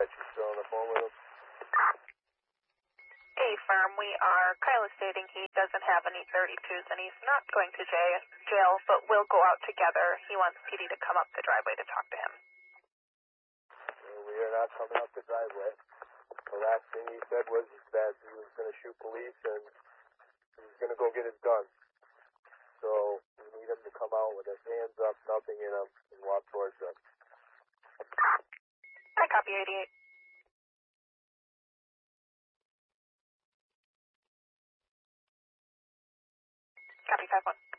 You still on the phone with him? Hey, firm, we are. Kyle is stating he doesn't have any 32s and he's not going to jail, but we'll go out together. He wants PD to come up the driveway to talk to him. We are not coming up the driveway. The last thing he said was that he was going to shoot police and he was going to go get his gun. So we need him to come out with his hands up, nothing in him, and walk towards us. I copy 88. Copy 5-1.